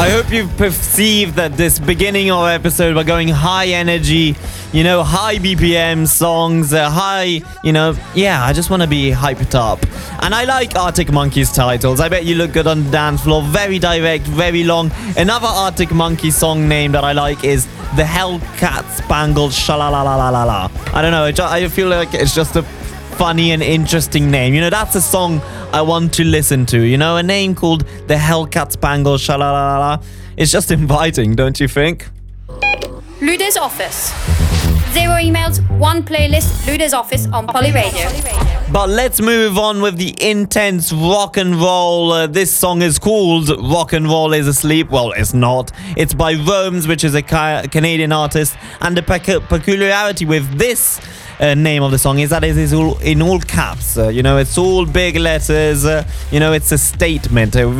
I hope you've perceived that this beginning of episode we're going high energy, high BPM songs, high, I just want to be hyped up. And I like Arctic Monkeys titles. I bet you look good on the dance floor. Very direct, very long. Another Arctic Monkey song name that I like is The Hellcat Spangled Shalalalalala. I don't know, I feel like it's just a funny and interesting name. That's a song I want to listen to. A name called The Hellcat Spangled Shalalala. It's just inviting, don't you think? Lude's Office. 0 emails, 1 playlist, Lude's Office on Poly Radio. But let's move on with the intense rock and roll. This song is called Rock and Roll is Asleep. Well, it's not. It's by Rome's, which is a Canadian artist. And the peculiarity with this name of the song is that it is all in all caps. It's all big letters. It's a statement, a